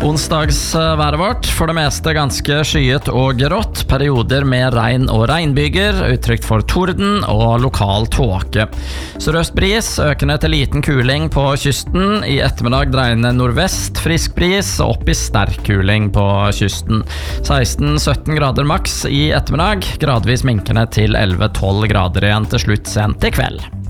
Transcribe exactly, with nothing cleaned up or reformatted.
Onsdagsværet vårt, for det meste ganske skyet og grått, perioder med regn og regnbyger, uttrykt for torden og lokal tåke. Sørøst bris, økende til liten kuling på kysten, i ettermiddag dreiende nordvest, frisk bris, og opp i sterk kuling på kysten. seksten til sytten grader maks i ettermiddag, gradvis minkende til elleve til tolv grader igjen til slutt sent i kveld.